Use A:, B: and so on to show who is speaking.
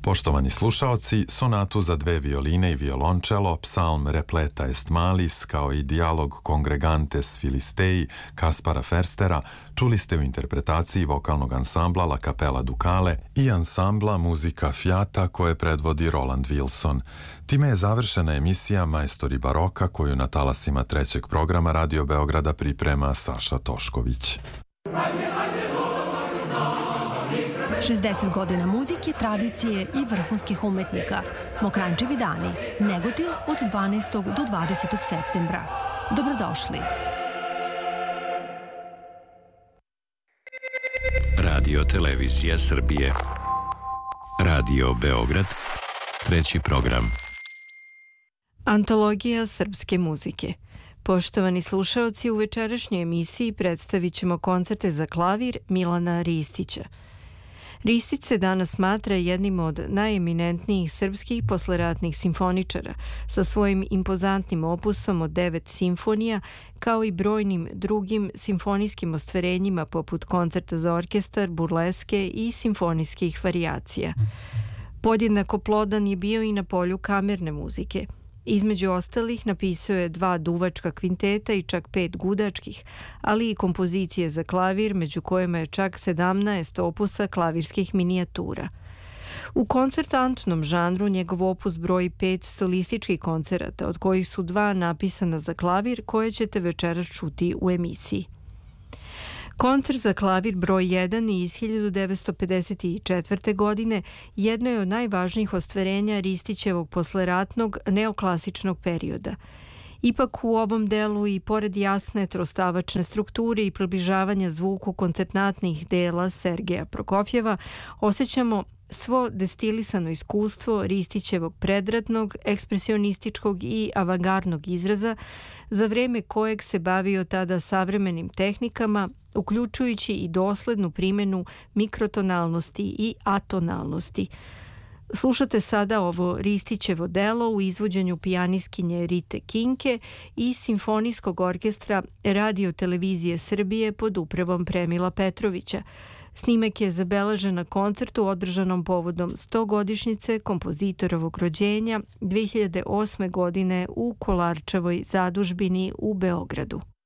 A: Poštovani slušaoci, sonatu za dve violine i violončelo, psalm Repleta est malis, kao i dijalog Congregantes Filistei Kaspara Ferstera čuli ste u interpretaciji vokalnog ansambla La Capella Ducale i ansambla Muzika Fiata koje predvodi Roland Wilson. Time je završena emisija Majstori baroka koju na talasima trećeg programa Radio Beograda priprema Saša Tošković.
B: 60 godina muzike, tradicije i vrhunskih umetnika. Mokrančevi dani. Negotin od 12. do 20. septembra. Dobrodošli.
C: Radio Televizija Srbije. Radio Beograd. Treći program.
D: Antologija srpske muzike. Poštovani slušaoci, u večerašnjoj emisiji predstavit ćemo koncerte za klavir Milana Ristića. Ristić se danas smatra jednim od najeminentnijih srpskih posleratnih simfoničara sa svojim impozantnim opusom od 9 simfonija, kao i brojnim drugim simfonijskim ostvarenjima poput koncerta za orkestar, burleske i simfonijskih varijacija. Podjednako plodan je bio i na polju kamerne muzike. Između ostalih napisao je 2 duvačka kvinteta i čak 5 gudačkih, ali i kompozicije za klavir, među kojima je čak 17 opusa klavirskih minijatura. U koncertantnom žanru njegov opus broji 5 solističkih koncerata, od kojih su 2 napisana za klavir, koje ćete večeras čuti u emisiji. Koncert za klavir broj 1 iz 1954. godine jedno je od najvažnijih ostvarenja Ristićevog posleratnog neoklasičnog perioda. Ipak u ovom delu i pored jasne trostavačne strukture i približavanja zvuku koncertantnih dela Sergeja Prokofjeva, osjećamo svo destilisano iskustvo Ristićevog predratnog, ekspresionističkog i avangardnog izraza, za vrijeme kojeg se bavio tada savremenim tehnikama, uključujući i doslednu primjenu mikrotonalnosti i atonalnosti. Slušate sada ovo Ristićevo delo u izvođenju pijanistkinje Rite Kinke i Simfonijskog orkestra Radio Televizije Srbije pod upravom Premila Petrovića. Snimak je zabeležen na koncertu održanom povodom 100-godišnjice kompozitorovog rođenja 2008. godine u Kolarčevoj zadužbini u Beogradu.